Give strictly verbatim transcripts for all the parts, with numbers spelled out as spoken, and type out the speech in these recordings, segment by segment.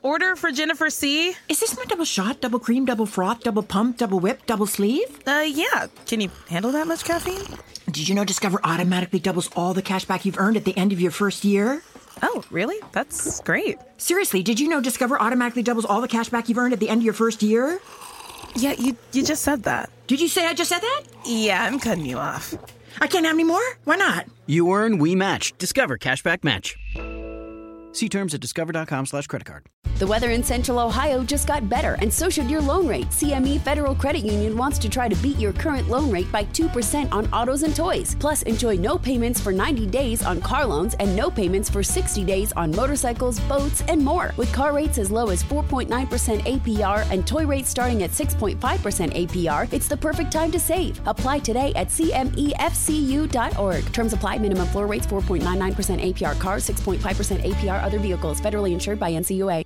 order for Jennifer C. Is this my double shot, double cream, double froth, double pump, double whip, double sleeve? Uh, yeah. Can you handle that much caffeine? Did you know Discover automatically doubles all the cash back you've earned at the end of your first year? Oh, really? That's great. Seriously, did you know Discover automatically doubles all the cash back you've earned at the end of your first year? Yeah, you you just said that. Did you say I just said that? Yeah, I'm cutting you off. I can't have any more? Why not? You earn, we match. Discover Cashback Match. See terms at discover.com slash credit card. The weather in Central Ohio just got better, and so should your loan rate. C M E Federal Credit Union wants to try to beat your current loan rate by two percent on autos and toys. Plus, enjoy no payments for ninety days on car loans and no payments for sixty days on motorcycles, boats, and more. With car rates as low as four point nine percent A P R and toy rates starting at six point five percent A P R, it's the perfect time to save. Apply today at C M E F C U dot org. Terms apply. Minimum floor rates four point nine nine percent A P R cars, six point five percent A P R other vehicles. Federally insured by N C U A.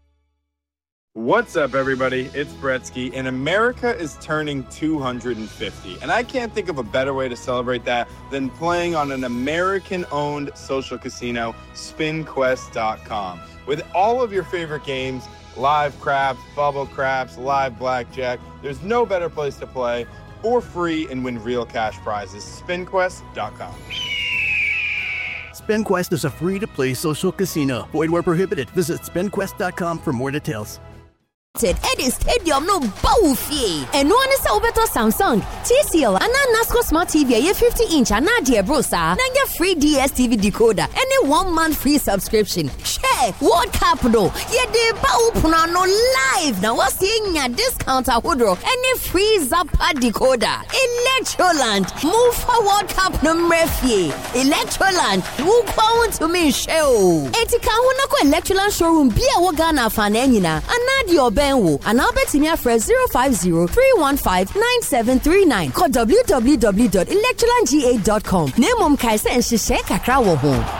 What's up, everybody? It's Bretsky, and America is turning two hundred fifty. And I can't think of a better way to celebrate that than playing on an American-owned social casino, spin quest dot com. With all of your favorite games, live craps, bubble craps, live blackjack, there's no better place to play for free and win real cash prizes. spin quest dot com. SpinQuest is a free-to-play social casino. Void where prohibited. Visit spin quest dot com for more details. Eddie Stadium no bawfie. And one is over to Samsung, T C L, and Nasco Smart T V, a fifty inch, and Nadia Brosa. Now get free D S T V decoder and a one month free subscription. Share World Cup though. Yeah, the Bawpuna no live. Now what's seeing your discount at Woodrow and a free Zappa decoder. Electroland, move for World Cup no Murphy. Electroland, who want to me show. Etika Hunako Electroland showroom, be a Wagana Fanenina, and Nadia Benwo, and I'll bet me for zero five zero three one five nine seven three nine. Call w w w dot electroland g a dot com. Name Kaisa and Shisheka Krawo home.